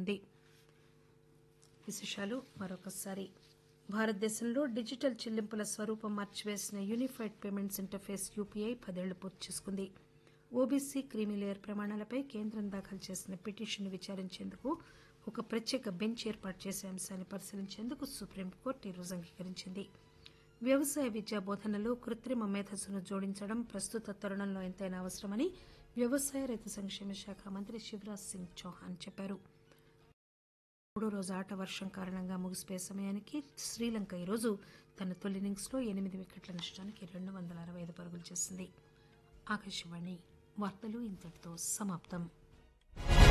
చేరుకోనుంది. విశేషాలు మరొకసారి. భారతదేశంలో డిజిటల్ చెల్లింపుల స్వరూపం మార్చివేసిన యూనిఫైడ్ పేమెంట్స్ ఇంటర్ఫేస్ యూపీఐ 10 ఏళ్లు పూర్తి చేసుకుంది. ఓబీసీ క్రీమీలేయర్ ప్రమాణాలపై కేంద్రం దాఖలు చేసిన పిటిషన్ను విచారించేందుకు ఒక ప్రత్యేక బెంచ్ ఏర్పాటు చేసే అంశాన్ని పరిశీలించేందుకు సుప్రీంకోర్టు ఈరోజు అంగీకరించింది. వ్యవసాయ విద్యా బోధనలో కృత్రిమ మేధస్సును జోడించడం ప్రస్తుత తరుణంలో ఎంతైనా అవసరమని వ్యవసాయ రైతు సంక్షేమ శాఖ మంత్రి శివరాజ్ సింగ్ చౌహాన్ చెప్పారు. మూడో రోజు ఆట వర్షం కారణంగా ముగిసిపోయే సమయానికి శ్రీలంక ఈరోజు తన తొలి ఇన్నింగ్స్లో 8 వికెట్ల నష్టానికి 265 పరుగులు చేసింది. ఆకాశవాణి వార్తలు ఇంతటితో సమాప్తం.